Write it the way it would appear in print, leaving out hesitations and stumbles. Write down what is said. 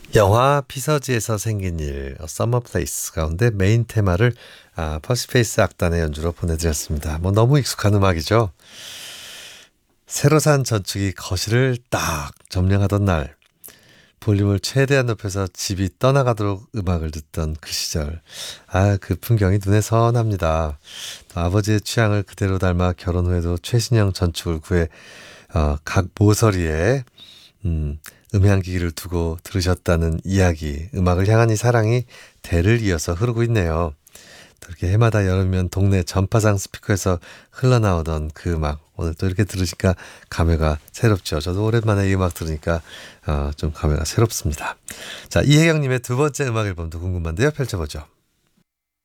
영화 피서지에서 생긴 일, 서머 플레이스 가운데 메인 테마를 퍼시페이스 악단의 연주로 보내드렸습니다. 뭐 너무 익숙한 음악이죠. 새로 산 전축이 거실을 딱 점령하던 날, 볼륨을 최대한 높여서 집이 떠나가도록 음악을 듣던 그 시절. 그 풍경이 눈에 선합니다. 또 아버지의 취향을 그대로 닮아 결혼 후에도 최신형 전축을 구해 각 모서리에 음향기기를 두고 들으셨다는 이야기, 음악을 향한 이 사랑이 대를 이어서 흐르고 있네요. 또 이렇게 해마다 여름이면 동네 전파상 스피커에서 흘러나오던 그 음악, 오늘 또 이렇게 들으니까 감회가 새롭죠. 저도 오랜만에 이 음악 들으니까 좀 감회가 새롭습니다. 자, 이혜경님의 두 번째 음악 앨범도 궁금한데요. 펼쳐보죠.